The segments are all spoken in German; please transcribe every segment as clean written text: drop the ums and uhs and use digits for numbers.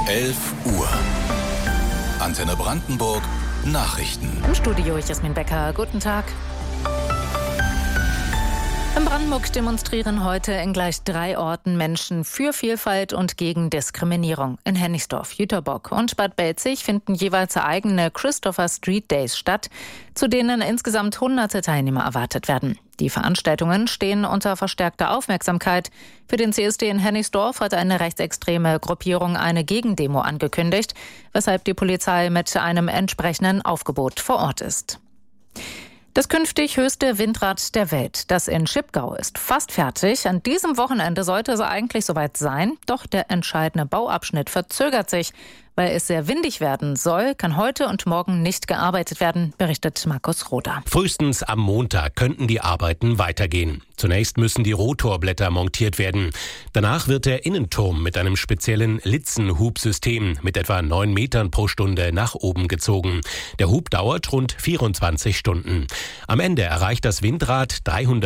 11 Uhr. Antenne Brandenburg Nachrichten. Im Studio Jasmin Becker. Guten Tag. In Brandenburg demonstrieren heute in gleich 3 Orten Menschen für Vielfalt und gegen Diskriminierung. In Hennigsdorf, Jüterbock und Bad Belzig finden jeweils eigene Christopher Street Days statt, zu denen insgesamt hunderte Teilnehmer erwartet werden. Die Veranstaltungen stehen unter verstärkter Aufmerksamkeit. Für den CSD in Hennigsdorf hat eine rechtsextreme Gruppierung eine Gegendemo angekündigt, weshalb die Polizei mit einem entsprechenden Aufgebot vor Ort ist. Das künftig höchste Windrad der Welt, das in Schipgau, ist fast fertig. An diesem Wochenende sollte es eigentlich soweit sein. Doch der entscheidende Bauabschnitt verzögert sich. Weil es sehr windig werden soll, kann heute und morgen nicht gearbeitet werden, berichtet Markus Roder. Frühestens am Montag könnten die Arbeiten weitergehen. Zunächst müssen die Rotorblätter montiert werden. Danach wird der Innenturm mit einem speziellen Litzenhubsystem mit etwa 9 Metern pro Stunde nach oben gezogen. Der Hub dauert rund 24 Stunden. Am Ende erreicht das Windrad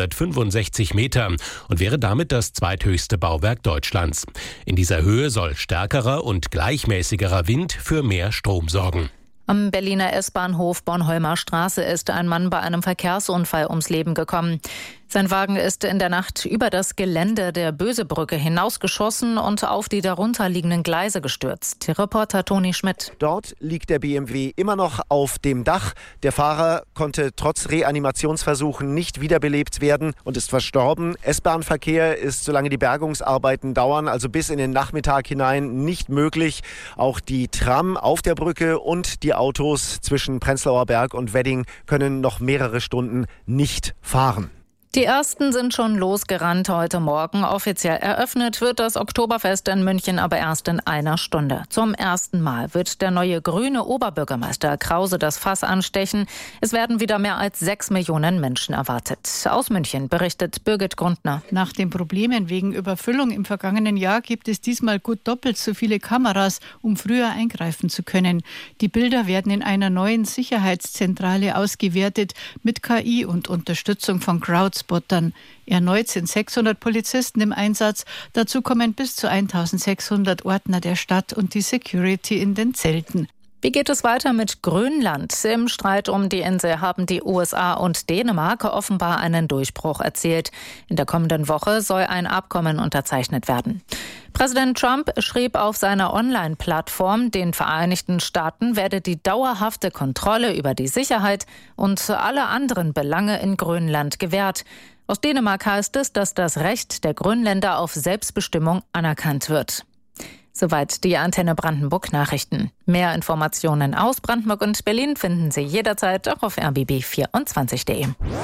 365 Meter und wäre damit das zweithöchste Bauwerk Deutschlands. In dieser Höhe soll stärkerer und gleichmäßigerer Wind für mehr Strom sorgen. Am Berliner S-Bahnhof Bornholmer Straße ist ein Mann bei einem Verkehrsunfall ums Leben gekommen. Sein Wagen ist in der Nacht über das Gelände der Bösebrücke hinausgeschossen und auf die darunterliegenden Gleise gestürzt. Reporter Toni Schmidt. Dort liegt der BMW immer noch auf dem Dach. Der Fahrer konnte trotz Reanimationsversuchen nicht wiederbelebt werden und ist verstorben. S-Bahn-Verkehr ist, solange die Bergungsarbeiten dauern, also bis in den Nachmittag hinein, nicht möglich. Auch die Tram auf der Brücke und die Autos zwischen Prenzlauer Berg und Wedding können noch mehrere Stunden nicht fahren. Die ersten sind schon losgerannt heute Morgen. Offiziell eröffnet wird das Oktoberfest in München aber erst in einer Stunde. Zum ersten Mal wird der neue grüne Oberbürgermeister Krause das Fass anstechen. Es werden wieder mehr als 6 Millionen Menschen erwartet. Aus München berichtet Birgit Grundner. Nach den Problemen wegen Überfüllung im vergangenen Jahr gibt es diesmal gut doppelt so viele Kameras, um früher eingreifen zu können. Die Bilder werden in einer neuen Sicherheitszentrale ausgewertet mit KI und Unterstützung von Crowdspottern. Erneut sind 600 Polizisten im Einsatz. Dazu kommen bis zu 1600 Ordner der Stadt und die Security in den Zelten. Wie geht es weiter mit Grönland? Im Streit um die Insel haben die USA und Dänemark offenbar einen Durchbruch erzielt. In der kommenden Woche soll ein Abkommen unterzeichnet werden. Präsident Trump schrieb auf seiner Online-Plattform, den Vereinigten Staaten werde die dauerhafte Kontrolle über die Sicherheit und alle anderen Belange in Grönland gewährt. Aus Dänemark heißt es, dass das Recht der Grönländer auf Selbstbestimmung anerkannt wird. Soweit die Antenne Brandenburg Nachrichten. Mehr Informationen aus Brandenburg und Berlin finden Sie jederzeit auch auf rbb24.de.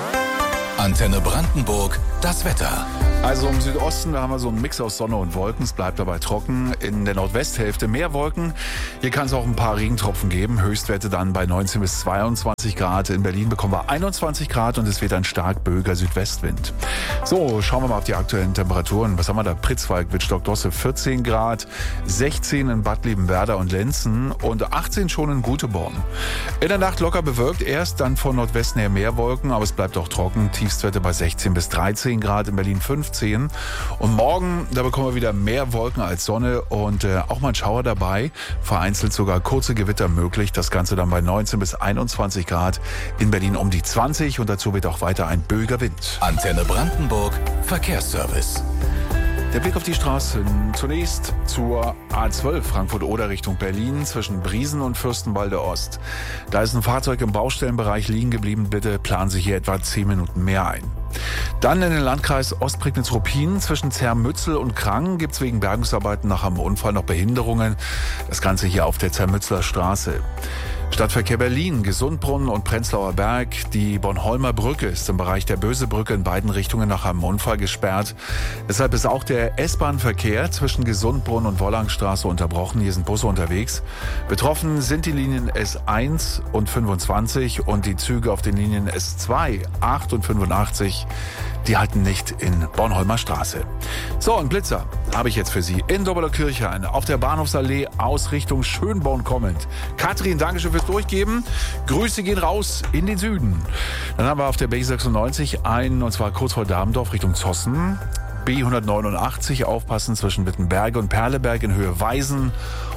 Antenne Brandenburg, das Wetter. Also im Südosten, da haben wir so einen Mix aus Sonne und Wolken. Es bleibt dabei trocken. In der Nordwesthälfte mehr Wolken. Hier kann es auch ein paar Regentropfen geben. Höchstwerte dann bei 19 bis 22 Grad. In Berlin bekommen wir 21 Grad und es wird ein stark böiger Südwestwind. So, schauen wir mal auf die aktuellen Temperaturen. Was haben wir da? Pritzwalk, Wittstock-Dosse 14 Grad, 16 in Bad Liebenwerda und Lenzen und 18 schon in Guteborn. In der Nacht locker bewölkt erst, dann von Nordwesten her mehr Wolken, aber es bleibt auch trocken. Tiefstwerte bei 16 bis 13 Grad, in Berlin 15. Und morgen, da bekommen wir wieder mehr Wolken als Sonne und auch mal ein Schauer dabei. Vereinzelt sogar kurze Gewitter möglich. Das Ganze dann bei 19 bis 21 Grad. In Berlin um die 20 und dazu wird auch weiter ein böiger Wind. Antenne Brandenburg Verkehrsservice. Der Blick auf die Straßen. Zunächst zur A12 Frankfurt-Oder Richtung Berlin zwischen Briesen und Fürstenwalde Ost. Da ist ein Fahrzeug im Baustellenbereich liegen geblieben. Bitte planen Sie hier etwa 10 Minuten mehr ein. Dann in den Landkreis Ostprignitz-Ruppin zwischen Zermützel und Krang gibt es wegen Bergungsarbeiten nach einem Unfall noch Behinderungen. Das Ganze hier auf der Zermützler Straße. Stadtverkehr Berlin, Gesundbrunnen und Prenzlauer Berg. Die Bornholmer Brücke ist im Bereich der Bösebrücke in beiden Richtungen nach einem Unfall gesperrt. Deshalb ist auch der S-Bahn-Verkehr zwischen Gesundbrunnen und Wollangstraße unterbrochen. Hier sind Busse unterwegs. Betroffen sind die Linien S1 und 25 und die Züge auf den Linien S2, 8 und 85. Die halten nicht in Bornholmer Straße. So, ein Blitzer habe ich jetzt für Sie in Doppelkirchhain auf der Bahnhofsallee aus Richtung Schönborn kommend. Katrin, Dankeschön fürs Durchgeben. Grüße gehen raus in den Süden. Dann haben wir auf der B96 einen, und zwar kurz vor Damendorf Richtung Zossen. B189 aufpassen zwischen Wittenberge und Perleberg in Höhe Weisen.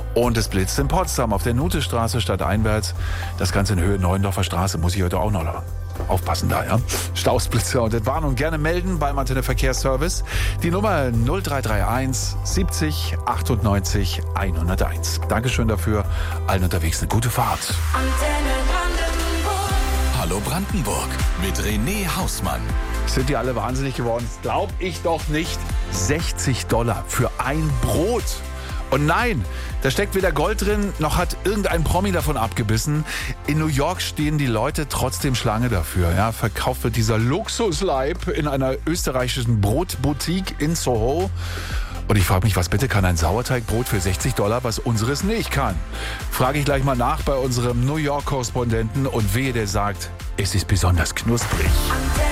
Und es blitzt in Potsdam auf der Nutestraße stadteinwärts. Das Ganze in Höhe Neuendorfer Straße. Muss ich heute auch noch aufpassen da, ja. Stausblitzer und Entwarnung gerne melden beim Antenne Verkehrsservice. Die Nummer 0331 70 98 101. Dankeschön dafür. Allen unterwegs eine gute Fahrt. Antenne Brandenburg. Hallo Brandenburg mit René Hausmann. Sind die alle wahnsinnig geworden? Glaub ich doch nicht. $60 für ein Brot. Und nein, da steckt weder Gold drin, noch hat irgendein Promi davon abgebissen. In New York stehen die Leute trotzdem Schlange dafür. Ja, verkauft wird dieser Luxusleib in einer österreichischen Brotboutique in Soho. Und ich frage mich, was bitte kann ein Sauerteigbrot für $60, was unseres nicht kann? Frage ich gleich mal nach bei unserem New York-Korrespondenten und wehe, der sagt, es ist besonders knusprig.